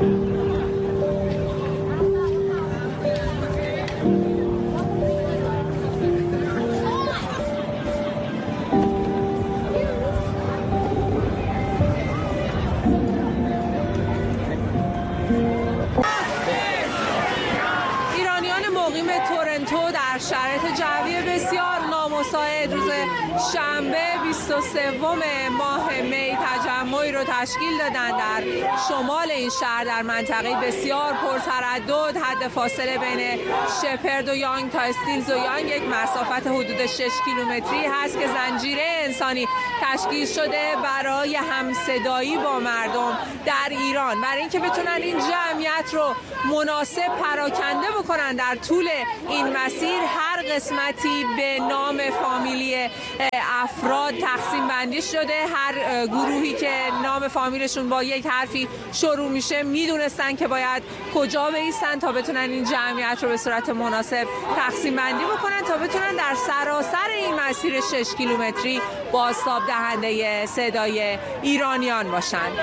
تورنتو در شرایط جوی بسیار نامساعد روز شنبه 23 ماه می تجمعی رو تشکیل دادن در شمال این شهر در منطقه بسیار پرتردد. حد فاصله بین شپرد و یانگ تا استیلز و یانگ یک مسافت حدود 6 کیلومتری هست که زنجیره انسانی تشکیل شده برای همصدایی با مردم در ایران، برای اینکه بتونن این جمعیت رو مناسب پراکنده بکنن در طول این مسیر. هر قسمتی به نام فامیلی افراد تقسیم بندی شده. هر گروهی که نام فامیلشون با یک حرفی شروع میشه میدونستن که باید کجا بایستن تا بتونن این جمعیت رو به صورت مناسب تقسیم بندی بکنن تا بتونن در سراسر این مسیر 6 کیلومتری بازتاب دهنده صدای ایرانیان باشن.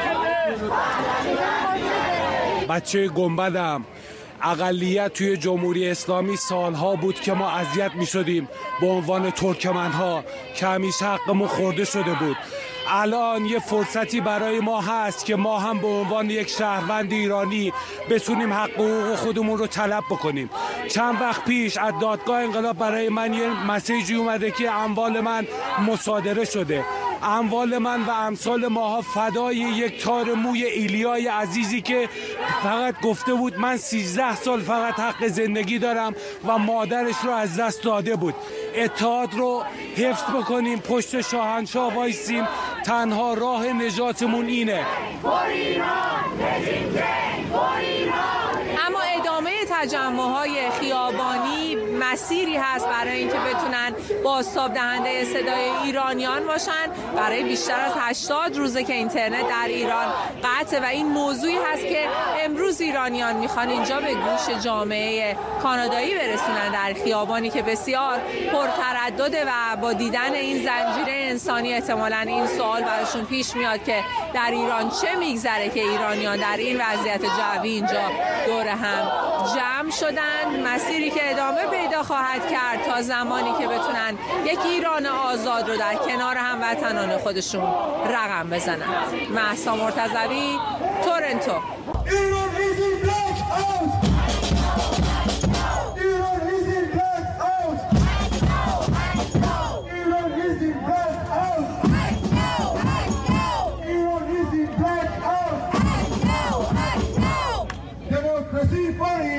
بچه گنبدم، اقلیت توی جمهوری اسلامی سالها بود که ما اذیت می شدیم به عنوان ترکمنها که همیشه حقمون خورده شده بود. الان یه فرصتی برای ما هست که ما هم به عنوان یک شهروند ایرانی بتونیم حق حقوق خودمون رو طلب بکنیم. چند وقت پیش از دادگاه انقلاب برای من یه مسیجی اومده که اموال من مصادره شده. اموال من و امثال ماها فدای یک تار موی ایلیای عزیزی که فقط گفته بود من 13 سال فقط حق زندگی دارم و مادرش رو از دست داده بود. اتحاد رو حفظ بکنیم، پشت شاهنشاه وایسیم. تنها راه نجاتمون اینه. اما ادامه تجمع‌های خیابانی مسیری هست برای اینکه بتونن بازتاب دهنده صدای ایرانیان باشن. برای بیشتر از 80 روزه که اینترنت در ایران قطعه و این موضوعی هست که امروز ایرانیان میخوان اینجا به گوش جامعه کانادایی برسونن در خیابانی که بسیار پرتردده و با دیدن این زنجیره انسانی احتمالاً این سوال براشون پیش میاد که در ایران چه میگذره که ایرانیان در این وضعیت جوی اینجا دور هم جمع شدن. مسیری که ادامه پیدا خواهد کرد تا زمانی که بتونن یک ایران آزاد رو در کنار هموطنان خودشون رقم بزنن. مهسا مرتضوی، تورنتو. Democracy for